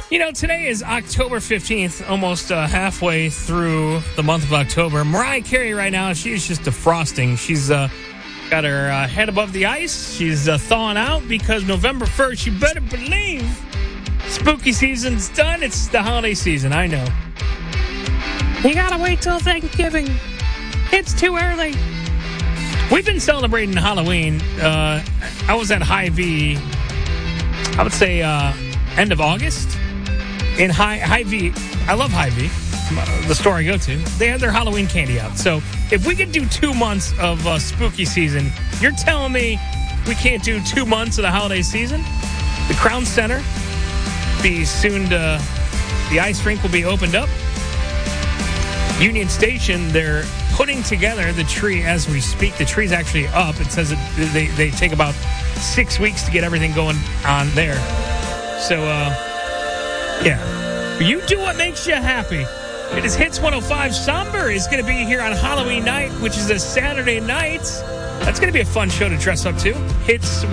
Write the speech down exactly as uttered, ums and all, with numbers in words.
You know, today is October fifteenth, almost uh, halfway through the month of October. Mariah Carey right now, she's just defrosting. She's uh, got her uh, head above the ice. She's uh, thawing out because November first, you better believe, spooky season's done. It's the holiday season, I know. You gotta wait till Thanksgiving. It's too early. We've been celebrating Halloween. Uh, I was at Hy-Vee, I would say uh, end of August. In High Hy-Vee, I love Hy-Vee, the store I go to. They have their Halloween candy out. So if we could do two months of uh, spooky season, you're telling me we can't do two months of the holiday season? The Crown Center, be soon to, the ice rink will be opened up. Union Station, they're putting together the tree as we speak. The tree's actually up. It says that they, they take about six weeks to get everything going on there. So, uh... yeah. You do what makes you happy. It is Hits one oh five. Somber is going to be here on Halloween night, which is a Saturday night. That's going to be a fun show to dress up to. Hits